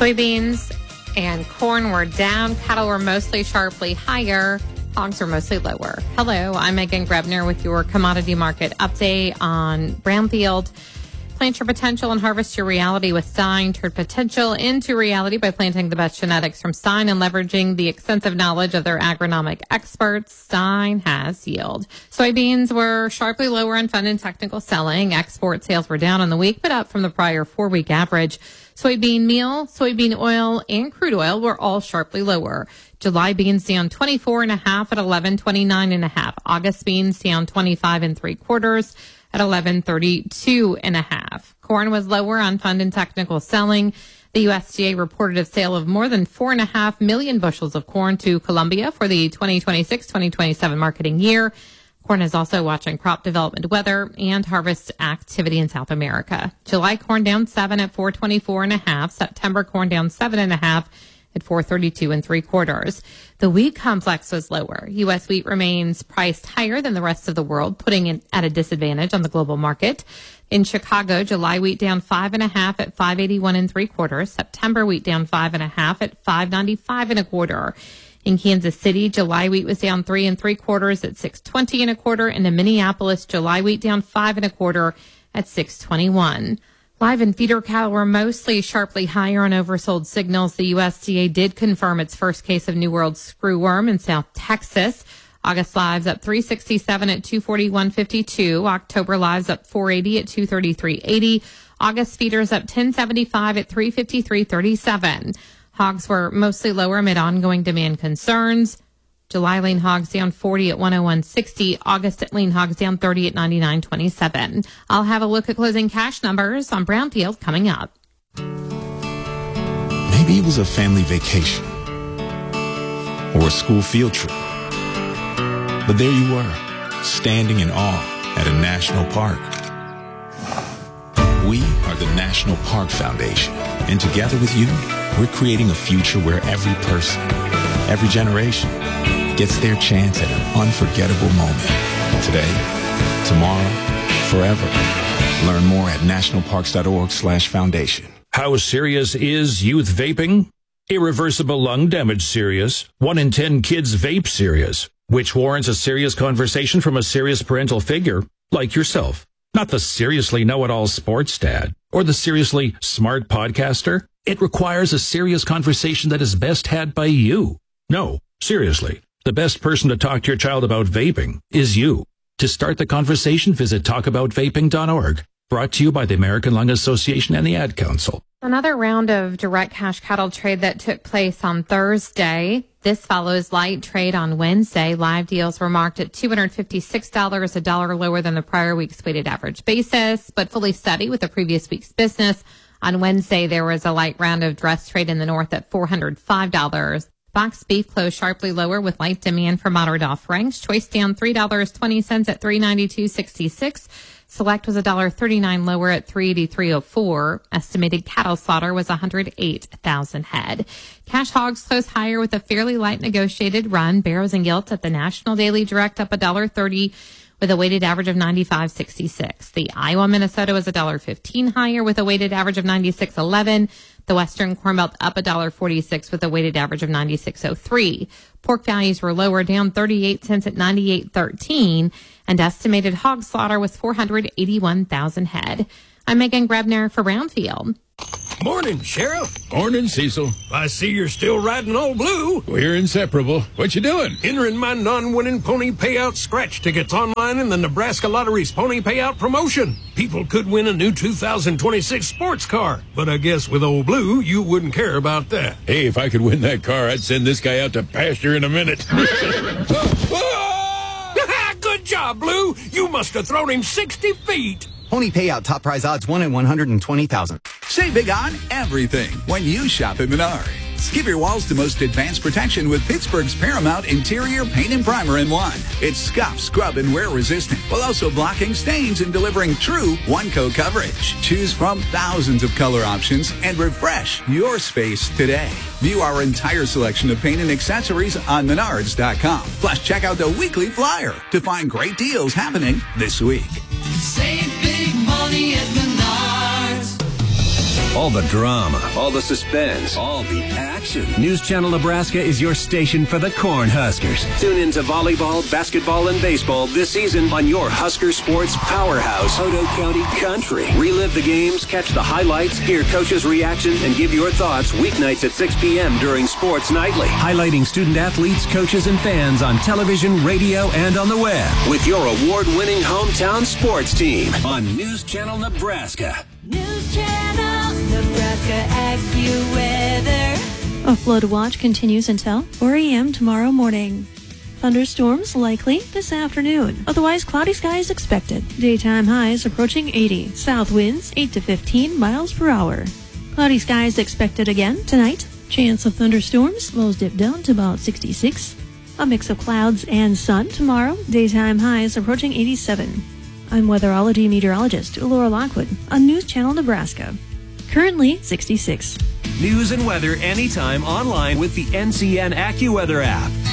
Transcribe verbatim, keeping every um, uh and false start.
Soybeans and corn were down. Cattle were mostly sharply higher. Hogs were mostly lower. Hello, I'm Megan Grebner with your commodity market update on Brownfield. Plant your potential and harvest your reality with Stein. Turn potential into reality by planting the best genetics from Stein and leveraging the extensive knowledge of their agronomic experts. Stein has yield. Soybeans were sharply lower on fund and technical selling. Export sales were down on the week, but up from the prior four-week average. Soybean meal, soybean oil, and crude oil were all sharply lower. July beans down twenty-four and a half at eleven twenty-nine and a half. August beans down twenty-five and three quarters at eleven thirty-two and a half. Corn was lower on fund and technical selling. The U S D A reported a sale of more than four and a half million bushels of corn to Colombia for the twenty twenty-six twenty twenty-seven marketing year. Corn is also watching crop development weather and harvest activity in South America. July corn down seven at four twenty-four and a half. September corn down seven and a half at four thirty-two and three quarters. The wheat complex was lower. U S wheat remains priced higher than the rest of the world, putting it at a disadvantage on the global market. In Chicago, July wheat down five and a half at five eighty-one and three quarters. September wheat down five and a half at five ninety-five and a quarter. In Kansas City, July wheat was down three and three quarters at six twenty and a quarter. And in Minneapolis, July wheat down five and a quarter at six twenty-one. Live and feeder cattle were mostly sharply higher on oversold signals. The U S D A did confirm its first case of New World screwworm in South Texas. August lives up three sixty-seven at two forty-one fifty-two. October lives up four eighty at two thirty-three eighty. August feeders up ten seventy-five at three fifty-three thirty-seven. Hogs were mostly lower amid ongoing demand concerns. July lean hogs down forty at one oh one sixty. August lean hogs down thirty at ninety-nine twenty-seven. I'll have a look at closing cash numbers on Brownfield coming up. Maybe it was a family vacation or a school field trip. But there you were, standing in awe at a national park. We are the National Park Foundation, and together with you, we're creating a future where every person, every generation, gets their chance at an unforgettable moment. Today, tomorrow, forever. Learn more at nationalparks.org slash foundation. How serious is youth vaping? Irreversible lung damage serious. One in ten kids vape serious, which warrants a serious conversation from a serious parental figure like yourself. Not the seriously know-it-all sports dad or the seriously smart podcaster. It requires a serious conversation that is best had by you. No, seriously. The best person to talk to your child about vaping is you. To start the conversation, visit talk about vaping dot org. Brought to you by the American Lung Association and the Ad Council. Another round of direct cash cattle trade that took place on Thursday. This follows light trade on Wednesday. Live deals were marked at two hundred fifty-six dollars, a dollar lower than the prior week's weighted average basis, but fully steady with the previous week's business. On Wednesday, there was a light round of dress trade in the north at four hundred five dollars. Boxed beef closed sharply lower with light demand for moderate offerings. Choice down three dollars and twenty cents at three ninety-two sixty-six. Select was one dollar thirty-nine lower at three eighty-three oh four. Estimated cattle slaughter was one hundred eight thousand head. Cash hogs closed higher with a fairly light negotiated run. Barrows and Gilts at the National Daily Direct up one dollar thirty with a weighted average of ninety-five sixty-six. The Iowa Minnesota was one dollar fifteen higher with a weighted average of ninety-six eleven. The Western Corn Belt up one dollar forty-six with a weighted average of ninety-six oh three. Pork values were lower, down thirty-eight cents at ninety-eight thirteen, and estimated hog slaughter was four hundred eighty-one thousand head. I'm Megan Grebner for Brownfield. Morning, Sheriff. Morning, Cecil. I see you're still riding Old Blue. We're inseparable. What you doing? Entering my non-winning pony payout scratch tickets online in the Nebraska Lottery's pony payout promotion. People could win a new two thousand twenty-six sports car, but I guess with Old Blue, you wouldn't care about that. Hey, if I could win that car, I'd send this guy out to pasture in a minute. Good job, Blue. You must have thrown him sixty feet. Pony payout top prize odds one in one hundred twenty thousand. Save big on everything when you shop at Menards. Give your walls the most advanced protection with Pittsburgh's Paramount Interior Paint and Primer in one. It's scuff, scrub, and wear resistant, while also blocking stains and delivering true one-coat coverage. Choose from thousands of color options and refresh your space today. View our entire selection of paint and accessories on menards dot com. Plus, check out the weekly flyer to find great deals happening this week. Save big money at Menards. All the drama, all the suspense, all the action. News Channel Nebraska is your station for the Cornhuskers. Tune in to volleyball, basketball, and baseball this season on your Husker sports powerhouse, Otoe County Country. Relive the games, catch the highlights, hear coaches' reaction, and give your thoughts weeknights at six p.m. during Sports Nightly. Highlighting student athletes, coaches, and fans on television, radio, and on the web. With your award-winning hometown sports team on News Channel Nebraska. News Channel Nebraska AccuWeather. A flood watch continues until four a.m. tomorrow morning. Thunderstorms likely this afternoon. Otherwise, cloudy skies expected. Daytime highs approaching eighty. South winds eight to fifteen miles per hour. Cloudy skies expected again tonight. Chance of thunderstorms. Lows dip down to about sixty-six. A mix of clouds and sun tomorrow. Daytime highs approaching eighty-seven. I'm weatherology meteorologist Laura Lockwood on News Channel Nebraska. Currently sixty-six. News and weather anytime online with the N C N AccuWeather app.